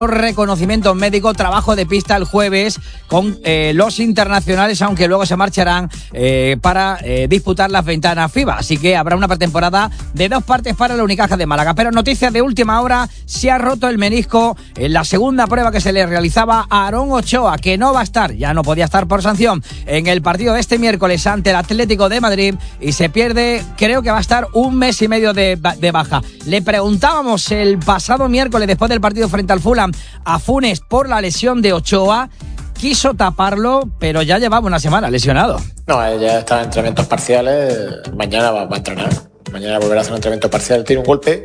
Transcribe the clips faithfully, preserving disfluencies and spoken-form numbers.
reconocimientos médicos, trabajo de pista el jueves con eh, los internacionales, aunque luego se marcharán eh, para eh, disputar las ventanas FIBA, así que habrá una pretemporada de dos partes para la Unicaja de Málaga. Pero noticias de última hora: se ha roto el menisco en la segunda prueba que se le realizaba a Aarón Ochoa, que no va a estar, ya no podía estar por sanción en el partido de este miércoles ante el Atlético de Madrid, y se pierde, creo que va a estar un mes y medio de, de baja. Le preguntábamos el pasado miércoles, después del partido frente al Fulham, a Funes por la lesión de Ochoa. Quiso taparlo, pero ya llevaba una semana lesionado. No, ya está en entrenamientos parciales. Mañana va, va a entrenar. Mañana volverá a hacer un entrenamiento parcial. Tiene un golpe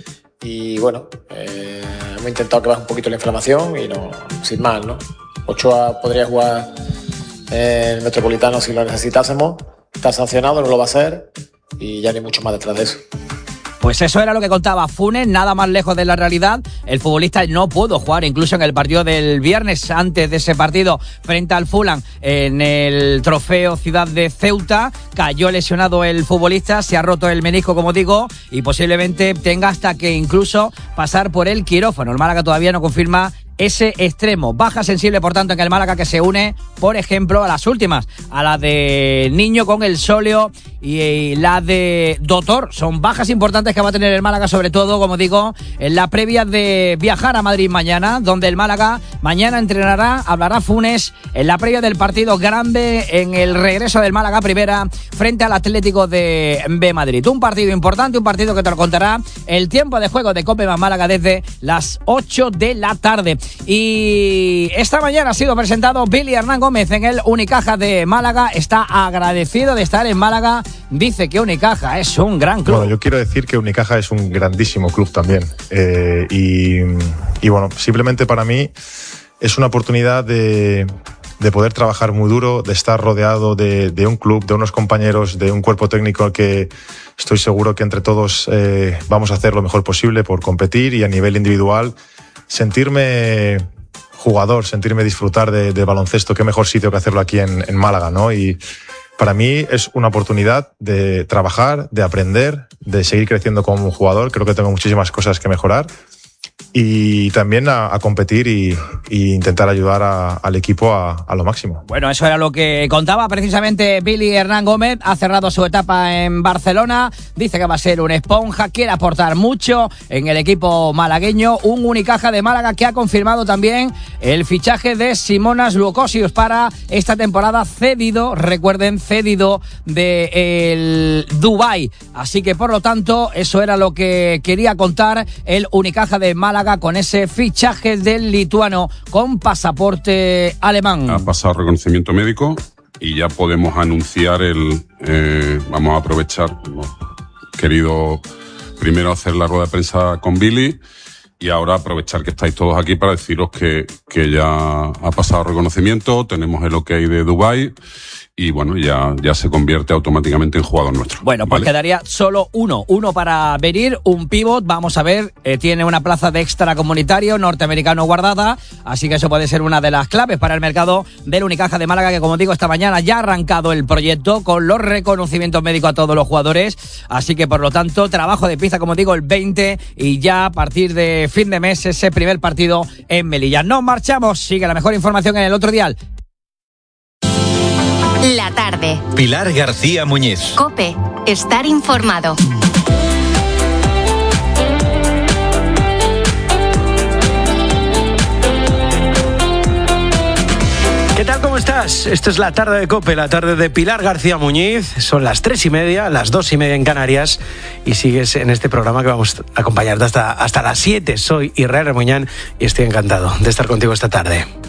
y bueno, eh, hemos intentado que baje un poquito la inflamación y no, sin más, ¿no? Ochoa podría jugar en el Metropolitano si lo necesitásemos. Está sancionado, no lo va a hacer y ya no hay mucho más detrás de eso. Pues eso era lo que contaba Funes, nada más lejos de la realidad. El futbolista no pudo jugar incluso en el partido del viernes, antes de ese partido frente al Fulham en el Trofeo Ciudad de Ceuta. Cayó lesionado el futbolista, se ha roto el menisco, como digo, y posiblemente tenga hasta que incluso pasar por el quirófano. El Málaga todavía no confirma ese extremo. Baja sensible, por tanto, en el Málaga, que se une, por ejemplo, a las últimas, a la de Niño con el sóleo y la de Dotor. Son bajas importantes que va a tener el Málaga, sobre todo, como digo, en la previa de viajar a Madrid mañana, donde el Málaga mañana entrenará, hablará Funes en la previa del partido grande en el regreso del Málaga Primera frente al Atlético de, de Madrid. Un partido importante, un partido que te lo contará el tiempo de juego de Cope más Málaga desde las ocho de la tarde. Y esta mañana ha sido presentado Billy Hernán Gómez en el Unicaja de Málaga. Está agradecido de estar en Málaga. Dice que Unicaja es un gran club. Bueno, yo quiero decir que Unicaja es un grandísimo club también. Eh, y, y bueno, simplemente para mí es una oportunidad de, de poder trabajar muy duro, de estar rodeado de, de un club, de unos compañeros, de un cuerpo técnico que estoy seguro que entre todos eh, vamos a hacer lo mejor posible por competir, y a nivel individual sentirme jugador, sentirme disfrutar de, de baloncesto. Qué mejor sitio que hacerlo aquí en, en Málaga, ¿no? Y para mí es una oportunidad de trabajar, de aprender, de seguir creciendo como jugador. Creo que tengo muchísimas cosas que mejorar. Y también a, a competir y, y intentar ayudar a, al equipo a, a lo máximo. Bueno, eso era lo que contaba precisamente Billy Hernán Gómez. Ha cerrado su etapa en Barcelona, dice que va a ser una esponja, quiere aportar mucho en el equipo malagueño. Un Unicaja de Málaga que ha confirmado también el fichaje de Simonas Luokosius para esta temporada, cedido, recuerden, cedido del Dubái. Así que, por lo tanto, eso era lo que quería contar el Unicaja de Málaga con ese fichaje del lituano con pasaporte alemán. Ha pasado reconocimiento médico y ya podemos anunciar el... Eh, vamos a aprovechar, hemos querido primero hacer la rueda de prensa con Billy y ahora aprovechar que estáis todos aquí para deciros que, que ya ha pasado reconocimiento, tenemos el ok de Dubái. Y bueno, ya, ya se convierte automáticamente en jugador nuestro. Bueno, pues ¿vale? Quedaría solo uno. Uno para venir, un pívot. Vamos a ver, eh, tiene una plaza de extracomunitario norteamericano guardada. Así que eso puede ser una de las claves para el mercado del Unicaja de Málaga, que, como digo, esta mañana ya ha arrancado el proyecto con los reconocimientos médicos a todos los jugadores. Así que, por lo tanto, trabajo de pista, como digo, el veinte, y ya a partir de fin de mes ese primer partido en Melilla. Nos marchamos. Sigue la mejor información en el otro dial. La tarde. Pilar García Muñiz. COPE. Estar informado. ¿Qué tal? ¿Cómo estás? Esto es la tarde de COPE, la tarde de Pilar García Muñiz. Son las tres y media, las dos y media en Canarias, y sigues en este programa que vamos a acompañarte hasta, hasta las siete. Soy Israel Remuñán y estoy encantado de estar contigo esta tarde.